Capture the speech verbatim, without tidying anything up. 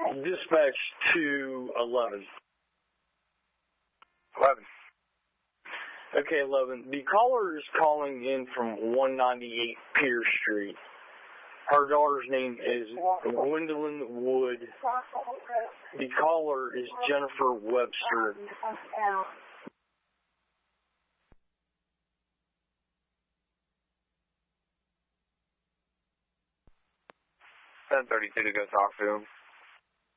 Dispatch to eleven. eleven. Okay, eleven. The caller is calling in from one ninety-eight Pierce Street. Her daughter's name is Gwendolyn Wood. The caller is Jennifer Webster. ten thirty-two to go talk to him.